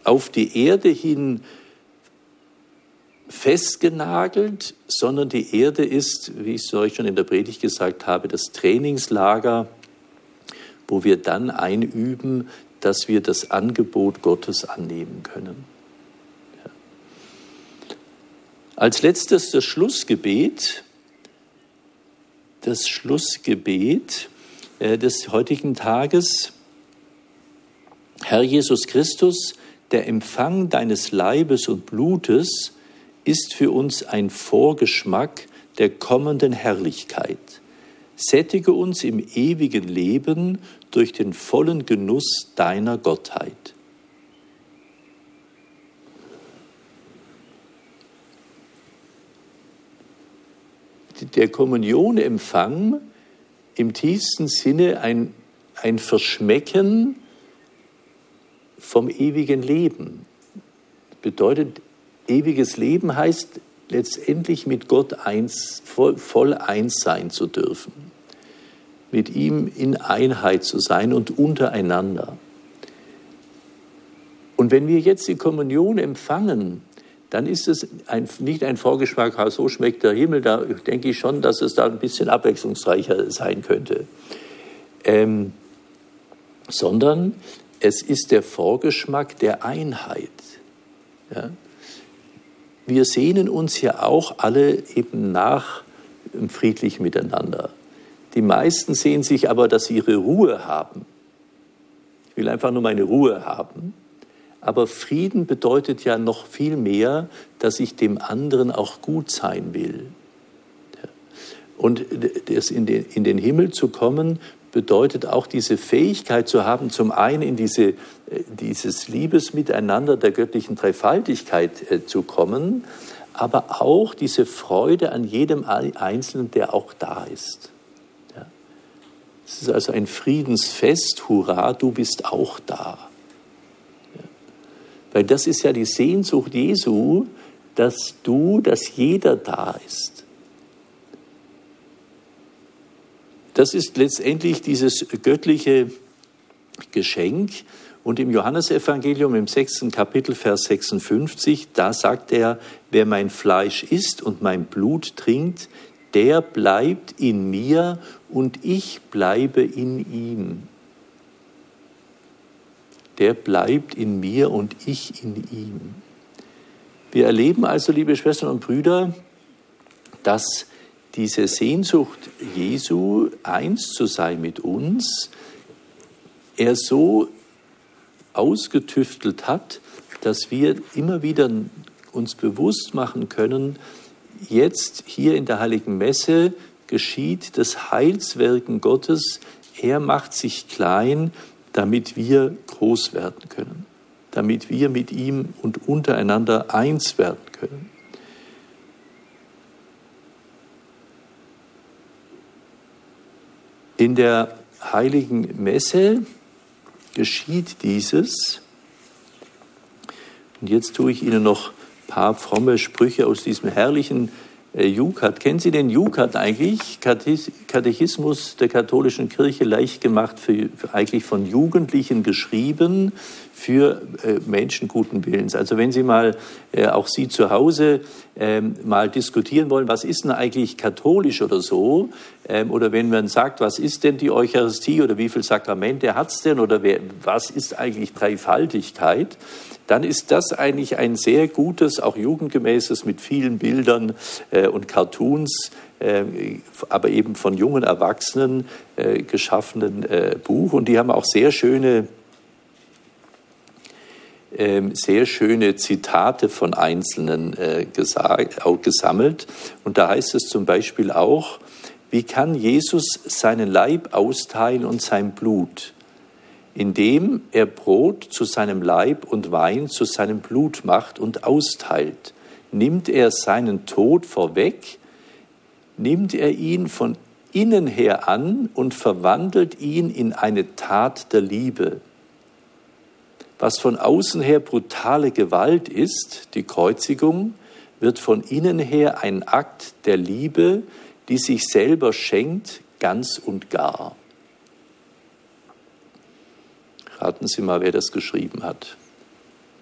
auf die Erde hin festgenagelt, sondern die Erde ist, wie ich es euch schon in der Predigt gesagt habe, das Trainingslager, wo wir dann einüben, dass wir das Angebot Gottes annehmen können. Ja. Als letztes das Schlussgebet. Das Schlussgebet des heutigen Tages. Herr Jesus Christus, der Empfang deines Leibes und Blutes ist für uns ein Vorgeschmack der kommenden Herrlichkeit. Sättige uns im ewigen Leben durch den vollen Genuss deiner Gottheit. Der Kommunionempfang im tiefsten Sinne ein Verschmecken vom ewigen Leben. Bedeutet, ewiges Leben heißt letztendlich mit Gott voll eins sein zu dürfen. Mit ihm in Einheit zu sein und untereinander. Und wenn wir jetzt die Kommunion empfangen, dann ist es nicht ein Vorgeschmack, so schmeckt der Himmel, da denke ich schon, dass es da ein bisschen abwechslungsreicher sein könnte. Sondern es ist der Vorgeschmack der Einheit. Ja? Wir sehnen uns ja auch alle eben nach im friedlichen Miteinander. Die meisten sehen sich aber, dass sie ihre Ruhe haben. Ich will einfach nur meine Ruhe haben. Aber Frieden bedeutet ja noch viel mehr, dass ich dem anderen auch gut sein will. Und das in den Himmel zu kommen, bedeutet auch diese Fähigkeit zu haben, zum einen in dieses Liebesmiteinander der göttlichen Dreifaltigkeit zu kommen, aber auch diese Freude an jedem Einzelnen, der auch da ist. Ja. Es ist also ein Friedensfest, hurra, du bist auch da. Ja. Weil das ist ja die Sehnsucht Jesu, dass jeder da ist. Das ist letztendlich dieses göttliche Geschenk. Und im Johannesevangelium im 6. Kapitel, Vers 56, da sagt er, wer mein Fleisch isst und mein Blut trinkt, der bleibt in mir und ich bleibe in ihm. Der bleibt in mir und ich in ihm. Wir erleben also, liebe Schwestern und Brüder, dass diese Sehnsucht Jesu, eins zu sein mit uns, er so ausgetüftelt hat, dass wir immer wieder uns bewusst machen können, jetzt hier in der Heiligen Messe geschieht das Heilswirken Gottes. Er macht sich klein, damit wir groß werden können, damit wir mit ihm und untereinander eins werden können. In der Heiligen Messe geschieht dieses. Und jetzt tue ich Ihnen noch ein paar fromme Sprüche aus diesem herrlichen Jukat. Kennen Sie den Jukat eigentlich? Katechismus der katholischen Kirche, leicht gemacht, eigentlich von Jugendlichen geschrieben für Menschen guten Willens. Also wenn Sie mal, auch Sie zu Hause, mal diskutieren wollen, was ist denn eigentlich katholisch oder so, oder wenn man sagt, was ist denn die Eucharistie oder wie viele Sakramente hat es denn oder was ist eigentlich Dreifaltigkeit, dann ist das eigentlich ein sehr gutes, auch jugendgemäßes, mit vielen Bildern und Cartoons, aber eben von jungen Erwachsenen geschaffenen Buch. Und die haben auch sehr schöne Zitate von Einzelnen gesammelt. Und da heißt es zum Beispiel auch, wie kann Jesus seinen Leib austeilen und sein Blut? Indem er Brot zu seinem Leib und Wein zu seinem Blut macht und austeilt. Nimmt er seinen Tod vorweg, nimmt er ihn von innen her an und verwandelt ihn in eine Tat der Liebe. Was von außen her brutale Gewalt ist, die Kreuzigung, wird von innen her ein Akt der Liebe, die sich selber schenkt, ganz und gar. Raten Sie mal, wer das geschrieben hat.